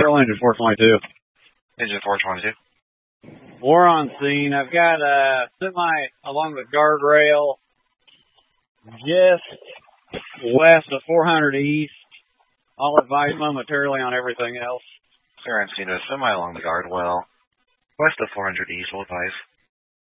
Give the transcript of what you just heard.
Control engine 422. Engine 422. We're on scene. I've got a semi along the guardrail just west of 400 East. I'll advise momentarily on everything else. Sir, I'm seeing a semi along the guardrail west of 400 East. We'll advise.